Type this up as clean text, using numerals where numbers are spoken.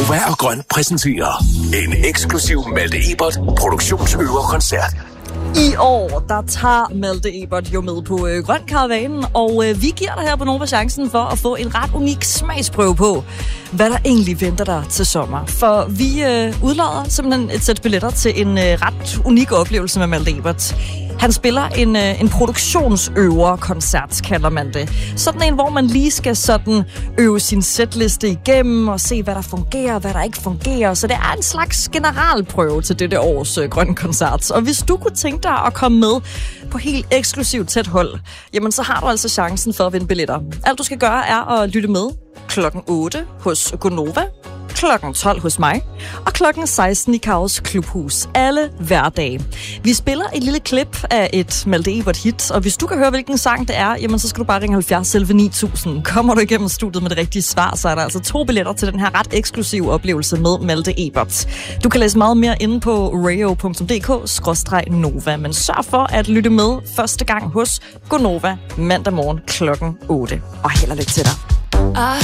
Gonova og Grøn præsenterer en eksklusiv Malte Ebert produktionsøverkoncert. I år, der tager Malte Ebert jo med på Grøn Karavanen, og vi giver dig her på Nova chancen for at få en ret unik smagsprøve på, hvad der egentlig venter dig til sommer. For vi udlader simpelthen et sæt billetter til en ret unik oplevelse med Malte Ebert. Han spiller en produktionsøverkoncert, kalder man det. Sådan en, hvor man lige skal sådan øve sin setliste igennem og se, hvad der fungerer og hvad der ikke fungerer. Så det er en slags generalprøve til dette års Grøn Koncert. Og hvis du kunne tænke dig at komme med på helt eksklusivt tæt hold, jamen så har du altså chancen for at vinde billetter. Alt du skal gøre er at lytte med klokken 8 hos Gonova, klokken 12 hos mig, og klokken 16 i Kaos Klubhus. Alle hverdage. Vi spiller et lille klip af et Malte Ebert hit, og hvis du kan høre, hvilken sang det er, jamen så skal du bare ringe 70 11 9000. Kommer du igennem studiet med det rigtige svar, så er der altså 2 billetter til den her ret eksklusive oplevelse med Malte Ebert. Du kan læse meget mere inde på radio.dk/Nova, men sørg for at lytte med første gang hos Gonova mandag morgen klokken 8. Og held og lykke til dig.